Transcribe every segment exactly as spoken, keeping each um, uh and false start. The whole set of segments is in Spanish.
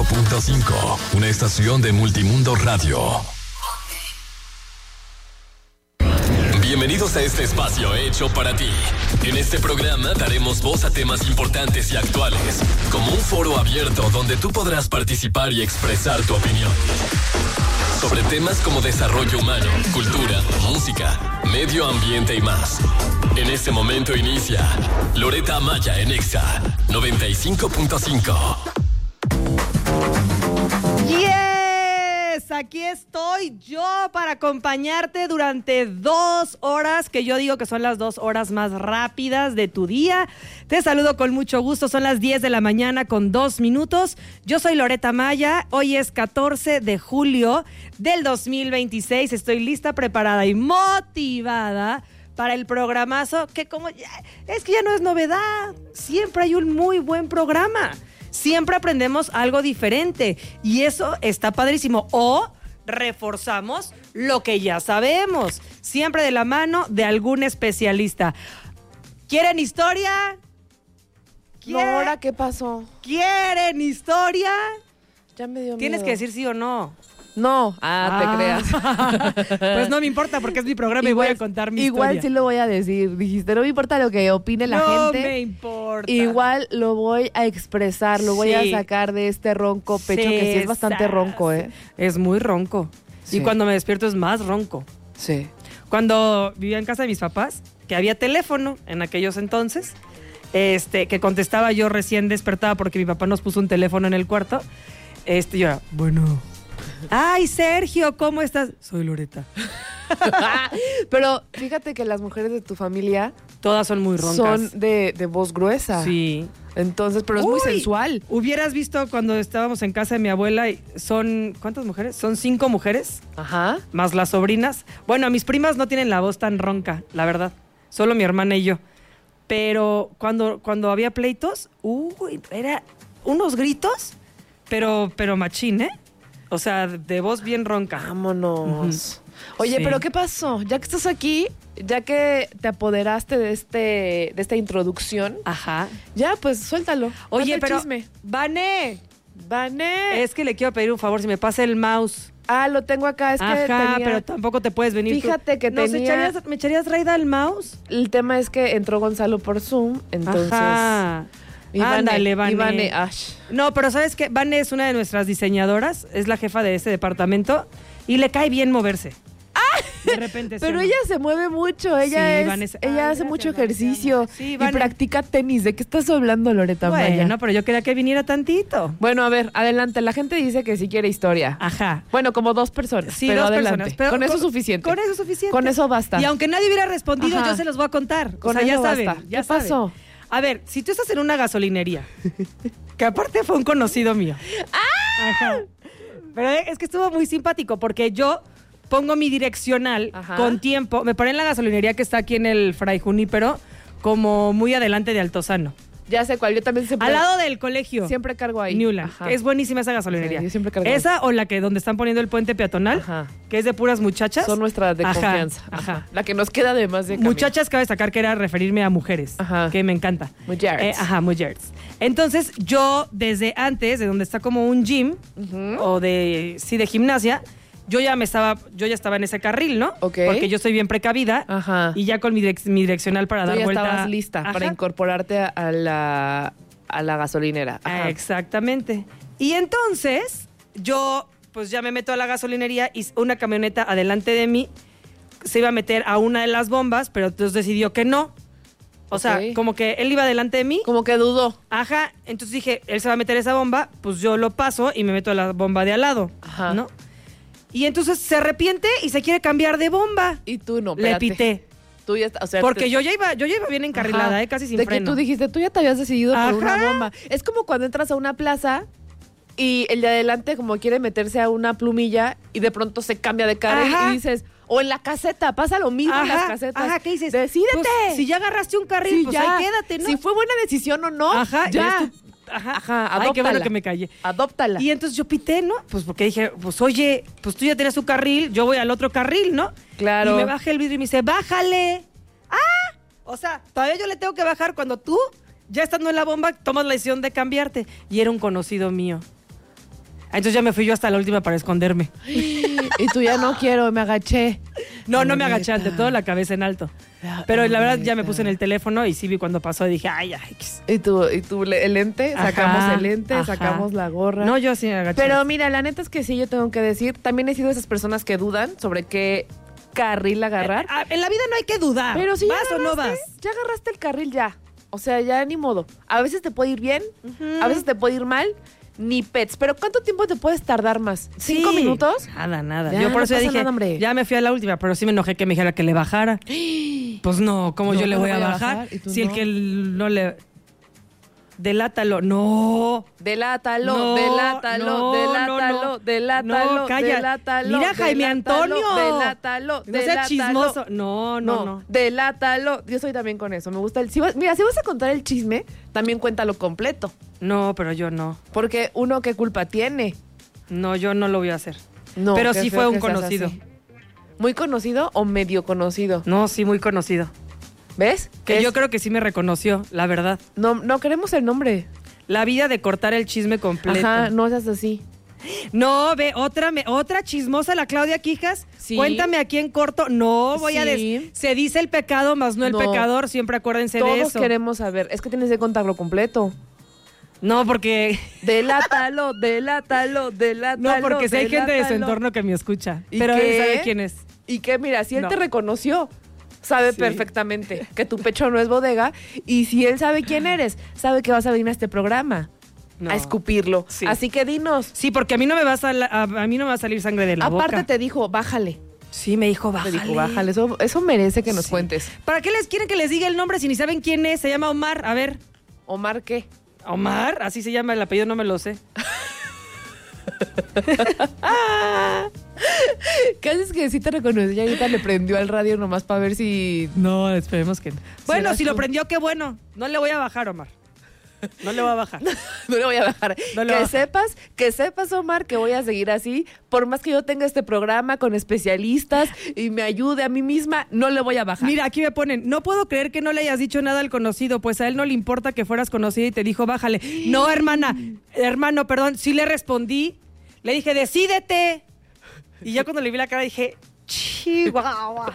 punto cinco, una estación de Multimundo Radio. Bienvenidos a este espacio hecho para ti. En este programa daremos voz a temas importantes y actuales, como un foro abierto donde tú podrás participar y expresar tu opinión. Sobre temas como desarrollo humano, cultura, música, medio ambiente y más. En este momento inicia Loretta Amaya en Exa noventa y cinco punto cinco. ¡Yes! Aquí estoy yo para acompañarte durante dos horas, que yo digo que son las dos horas más rápidas de tu día. Te saludo con mucho gusto, son las diez de la mañana con dos minutos. Yo soy Loretta Amaya, hoy es catorce de julio del dos mil veintiséis. Estoy lista, preparada y motivada para el programazo, que como ya, es que ya no es novedad, siempre hay un muy buen programa. Siempre aprendemos algo diferente y eso está padrísimo. O reforzamos lo que ya sabemos, siempre de la mano de algún especialista. ¿Quieren historia? No, ¿ahora qué pasó? ¿Quieren historia? Ya me dio miedo. Tienes que decir sí o no. No, ah, ah. te creas. Pues no me importa porque es mi programa igual, y voy a contar mi igual historia. Igual sí lo voy a decir. Dijiste, no me importa lo que opine la no gente. No me importa. Igual lo voy a expresar, lo voy sí. a sacar de este ronco pecho, sí, que sí es bastante ronco, ¿eh? Es muy ronco. Sí. Y cuando me despierto es más ronco. Sí. Cuando vivía en casa de mis papás, que había teléfono en aquellos entonces, este, que contestaba yo recién despertada porque mi papá nos puso un teléfono en el cuarto, este, yo era, bueno... Ay, Sergio, ¿cómo estás? Soy Loretta. Pero fíjate que las mujeres de tu familia... Todas son muy roncas. Son de, de voz gruesa. Sí. Entonces, pero es Uy, muy sensual. Hubieras visto cuando estábamos en casa de mi abuela, y son, ¿cuántas mujeres? Son cinco mujeres. Ajá. Más las sobrinas. Bueno, mis primas no tienen la voz tan ronca, la verdad. Solo mi hermana y yo. Pero cuando, cuando había pleitos, uy, era unos gritos, pero, pero machín, ¿eh? O sea, de voz bien ronca. Vámonos. Uh-huh. Oye, sí. ¿Pero qué pasó? Ya que estás aquí, ya que te apoderaste de este de esta introducción. Ajá. Ya, pues suéltalo. Oye, pero chisme. Vane. Vane. Es que le quiero pedir un favor, si me pasa el mouse. Ah, lo tengo acá. Es Ajá, que tenía... pero tampoco te puedes venir. Fíjate tú. que ¿Nos tenía... echarías, ¿Me echarías raida al mouse? El tema es que entró Gonzalo por Zoom, entonces... Ajá. Ivane, Ándale, Vane. Ivane Ash. No, pero ¿sabes qué? Vane es una de nuestras diseñadoras, es la jefa de ese departamento y le cae bien moverse. ¡Ah! De repente. Pero sí, ella se mueve mucho, ella sí, es, Vanessa. ella Ay, hace gracias, mucho Vane, ejercicio sí, y practica tenis. ¿De qué estás hablando, Loretta Amaya? Bueno, pero yo quería que viniera tantito. Bueno, a ver, adelante. La gente dice que sí quiere historia. Ajá. Bueno, como dos personas. Sí, pero dos adelante. personas. Pero con, con eso es suficiente. Con eso es suficiente. Con eso basta. Y aunque nadie hubiera respondido, Ajá. yo se los voy a contar. Con o sea, eso ya saben. basta. Ya ¿Qué saben. pasó? A ver, si tú estás en una gasolinería, que aparte fue un conocido mío. ¡Ah! Ajá. Pero es que estuvo muy simpático porque yo pongo mi direccional Ajá. con tiempo. Me paré en la gasolinería que está aquí en el Fray Junípero, como muy adelante de Altozano. Ya sé cuál, yo también siempre... Al lado del colegio. Siempre cargo ahí. Newland. Es buenísima esa gasolinería. Sí, yo siempre cargo Esa ahí. o la que donde están poniendo el puente peatonal, Ajá. que es de puras muchachas. Son nuestras de ajá, confianza. Ajá. Ajá. La que nos queda además de camino. Muchachas, cabe destacar que era referirme a mujeres. Ajá. Que me encanta. Mujeres. Eh, ajá, mujeres. Entonces, yo desde antes, de donde está como un gym, uh-huh. o de, sí, de gimnasia, yo ya me estaba, yo ya estaba en ese carril, ¿no? Ok. Porque yo soy bien precavida. Ajá. Y ya con mi, direc- mi direccional para Tú dar ya vuelta. estabas lista Ajá. para incorporarte a la, a la gasolinera. Ajá. Exactamente. Y entonces, yo pues ya me meto a la gasolinería y una camioneta adelante de mí se iba a meter a una de las bombas, pero entonces decidió que no. O Ok. sea, como que él iba delante de mí. Como que dudó. Ajá. Entonces dije, él se va a meter a esa bomba, pues yo lo paso y me meto a la bomba de al lado. Ajá. ¿No? Y entonces se arrepiente y se quiere cambiar de bomba. Y tú no, Le espérate. pité. Tú ya está- o sea, Porque te- yo ya iba, yo ya iba bien encarrilada, Ajá. ¿eh? Casi sin de freno. que tú dijiste, tú ya te habías decidido Ajá. por una bomba. Es como cuando entras a una plaza y el de adelante como quiere meterse a una plumilla y de pronto se cambia de carril Ajá. y dices, o en la caseta, pasa lo mismo en las casetas. Ajá, ¿qué dices? Decídete. Pues, si ya agarraste un carril, Sí, pues ya. ahí quédate, ¿no? Si fue buena decisión o no, Ajá, ya. eres tú- Ajá, Ajá, Ay, qué bueno adóptala. que me callé. Adóptala. Y entonces yo pité, ¿no? Pues porque dije, pues oye, pues tú ya tienes tu carril, yo voy al otro carril, ¿no? Claro. Y me bajé el vidrio y me dice, bájale. ¡Ah! O sea, todavía yo le tengo que bajar cuando tú, ya estando en la bomba, tomas la decisión de cambiarte. Y era un conocido mío. Entonces ya me fui yo hasta la última para esconderme. Y tú ya no quiero, me agaché. No, no me agaché, ante todo la cabeza en alto. Pero la verdad ya me puse en el teléfono y sí vi cuando pasó y dije, ay, ay. Y tú, y tú el lente, Ajá, sacamos el lente, ajá. sacamos la gorra. No, yo sí me agaché. Pero mira, la neta es que sí, yo tengo que decir, también he sido de esas personas que dudan sobre qué carril agarrar. Eh, En la vida no hay que dudar. Pero si ¿vas ya o no agarraste, vas? Ya agarraste el carril ya. O sea, ya ni modo. A veces te puede ir bien, Ujú. a veces te puede ir mal, ni pets. Pero ¿cuánto tiempo te puedes tardar más? ¿Cinco Sí. minutos? Nada, nada. Ya, yo por no eso ya pasa dije, nada, hombre. ya me fui a la última, pero sí me enojé que me dijera que le bajara. Pues no, ¿cómo No, yo le no voy a voy a bajar? bajar, ¿y tú Si el no? que no le... Delátalo. No. Delátalo, No, delátalo, no, delátalo, no, no. delátalo, No, calla. delátalo. Mira, Jaime delátalo, Antonio. Delátalo, No sea delátalo. chismoso. No, no, no. Delátalo. Yo soy también con eso. Me gusta el. Si vas- mira, si vas a contar el chisme, también cuéntalo completo. No, pero yo no. Porque uno, ¿qué culpa tiene? No, yo no lo voy a hacer. No. Pero qué sí feo fue un que seas conocido. así. ¿Muy conocido o medio conocido? No, sí, muy conocido. ¿Ves? Que Es- yo creo que sí me reconoció, la verdad. No, no queremos el nombre. La vida de cortar el chisme completo. Ajá, no seas así. No, ve, otra, me- otra chismosa, la Claudia Quijas. Sí. Cuéntame a quién corto. No, voy a Sí. decir. Se dice el pecado, más no el No. pecador. Siempre acuérdense de Todos eso. queremos saber. Es que tienes que contarlo completo. No, porque. Delátalo, delátalo, delátalo. No, porque si hay gente de su delátalo. entorno que me escucha. ¿Y Pero qué? él sabe quién es. Y que mira, si él No. te reconoció, sabe Sí. perfectamente que tu pecho no es bodega. Y si él sabe quién eres, sabe que vas a venir a este programa No. a escupirlo. Sí. Así que dinos. Sí, porque a mí no me va a, sal- a, a mí no me va a salir sangre de la Aparte boca. te dijo, bájale. Sí, me dijo, Te bájale. dijo, bájale. Eso, eso merece que nos Sí. cuentes. ¿Para qué les quieren que les diga el nombre si ni saben quién es? Se llama Omar. A ver. Omar, ¿qué? Omar, así se llama el apellido, no me lo sé. ¿Qué haces que sí te reconoció y ahorita le prendió al radio nomás para ver si... No, esperemos que no. Bueno, ¿Serás si lo tú? prendió, qué bueno. No le voy a bajar, Omar. No le voy a bajar. No le voy a bajar. No le que voy a bajar. sepas, que sepas, Omar, que voy a seguir así. Por más que yo tenga este programa con especialistas y me ayude a mí misma, no le voy a bajar. Mira, aquí me ponen, no puedo creer que no le hayas dicho nada al conocido, pues a él no le importa que fueras conocida y te dijo, bájale. No, hermana, hermano, perdón, sí le respondí. Le dije, decídete. Y yo cuando le vi la cara dije, chihuahua.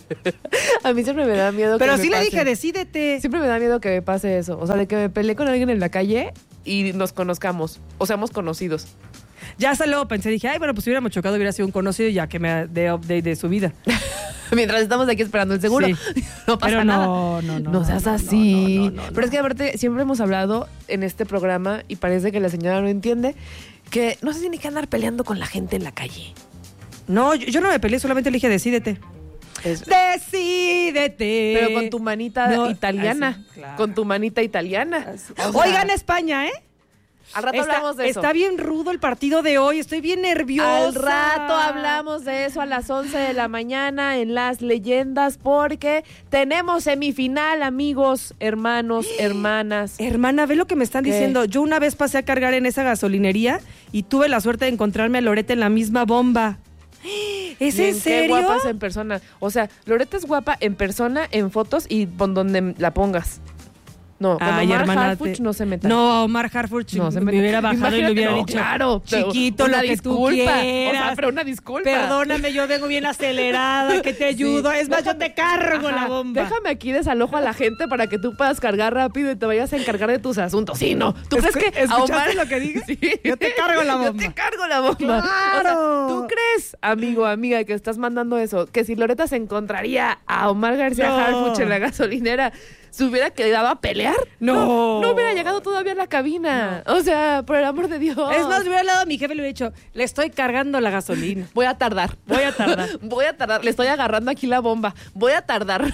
A mí siempre me da miedo que Pero me sí le pase. dije, decídete. Siempre me da miedo que me pase eso. O sea, de que me peleé con alguien en la calle y nos conozcamos. O seamos conocidos. Ya hasta luego pensé, dije, ay, bueno, pues si hubiéramos chocado, hubiera sido un conocido ya que me dé update de su vida. Mientras estamos aquí esperando el seguro. Sí. No pasa Pero nada. no, no, no, No seas no, así. no, no, no, no. Pero es que aparte siempre hemos hablado en este programa y parece que la señora no entiende que no se tiene que andar peleando con la gente en la calle. No, yo, yo no me peleé, solamente le dije, decídete. Es- Decídete. Pero con tu manita No, italiana. así, claro. Con tu manita italiana. Así. O sea, Oigan, España, ¿eh? al rato Está, hablamos de eso. está bien rudo el partido de hoy, estoy bien nerviosa. Al rato hablamos de eso a las once de la mañana en Las Leyendas porque tenemos semifinal, amigos, hermanos, hermanas. Hermana, ve lo que me están ¿Qué? diciendo. Yo una vez pasé a cargar en esa gasolinería y tuve la suerte de encontrarme a Loreta en la misma bomba. ¿Es Y en qué serio? guapa es en persona. O sea, Loreta es guapa en persona, en fotos y por donde la pongas. No, con Ay, Omar hermana, Harfuch te- no se meta. No, Omar Harfuch No se me meta. hubiera bajado y le Imagínate, hubiera no, dicho, claro, pero chiquito, una lo que tú disculpa. quieras. O sea, pero una disculpa. Perdóname, yo vengo bien acelerada, que te ayudo. Es más, yo te cargo Ajá, la bomba. Déjame aquí desalojo a la gente para que tú puedas cargar rápido y te vayas a encargar de tus asuntos. Sí, no. ¿Tú Escu- crees que a ¿escuchaste Omar lo que dije? Sí. Yo te cargo la bomba. Yo te cargo la bomba. ¡Claro! O sea, ¿tú crees, amigo, amiga, que estás mandando eso, que si Loreta se encontraría a Omar García No. Harfuch en la gasolinera, se hubiera quedado a pelear? No. No hubiera llegado todavía a la cabina. O sea, por el amor de Dios. Es más, le hubiera hablado a mi jefe y le hubiera dicho, le estoy cargando la gasolina. Voy a tardar. Voy a tardar. Voy a tardar. Le estoy agarrando aquí la bomba. Voy a tardar.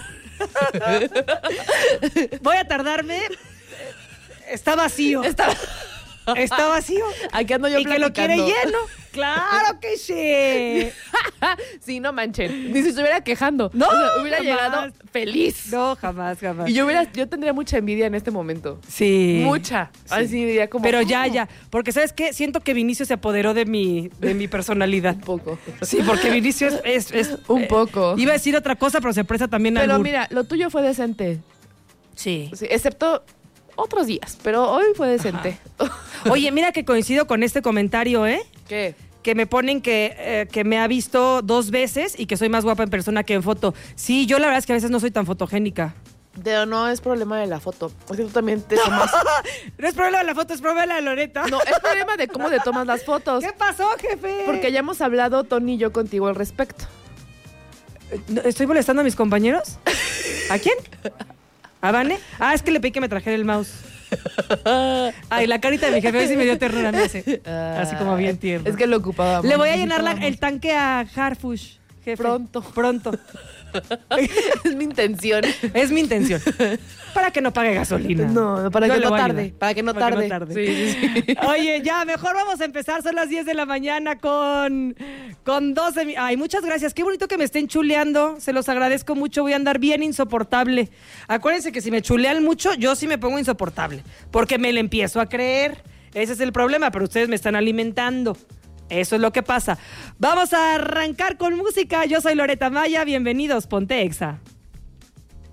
Voy a tardarme. Está vacío. Está... Está vacío. Aquí ando yo Y que lo quiere platicando. lleno. Claro que sí. Sí, no manchen. Ni si estuviera quejando. No, O sea, hubiera jamás. llegado feliz. No, jamás, jamás. Y yo hubiera, yo tendría mucha envidia en este momento. Sí. Mucha. Así diría como. Pero ya, "Oh". ya. Porque, ¿sabes qué? Siento que Vinicio se apoderó de mi, de mi personalidad. Un poco. Sí, porque Vinicio es... es- es- Un eh, poco. Iba a decir otra cosa, pero se presta también al Pero albur. mira, lo tuyo fue decente. Sí. Sí, excepto otros días, pero hoy fue decente. Oye, mira que coincido con este comentario, ¿eh? ¿Qué? Que me ponen que, eh, que me ha visto dos veces y que soy más guapa en persona que en foto. Sí, yo la verdad es que a veces no soy tan fotogénica. Pero no es problema de la foto. Es que tú también te tomas. No es problema de la foto, es problema de la Loreta. No, es problema de cómo te tomas las fotos. ¿Qué pasó, jefe? Porque ya hemos hablado, Tony y yo, contigo al respecto. ¿Estoy molestando a mis compañeros? ¿A quién? ¿A Vane? Ah, es que le pedí que me trajera el mouse. Ay, la carita de mi jefe sí me dio ternura, me hace. Así como bien tierno. Es que lo ocupaba. Le voy a llenar la, el tanque a Harfush, jefe. Pronto. Pronto. Es mi intención. Es mi intención. Para que no pague gasolina. No, no para, Yo que le no voy a tarde, ayudar. para que no Para tarde. que no tarde. Sí, sí, sí. Oye, ya, mejor vamos a empezar. Son las diez de la mañana con, con doce. mi- Ay, muchas gracias. Qué bonito que me estén chuleando. Se los agradezco mucho. Voy a andar bien insoportable. Acuérdense que si me chulean mucho, yo sí me pongo insoportable. Porque me le empiezo a creer. Ese es el problema, pero ustedes me están alimentando. Eso es lo que pasa. Vamos a arrancar con música. Yo soy Loreta Maya. Bienvenidos. Ponte Exa.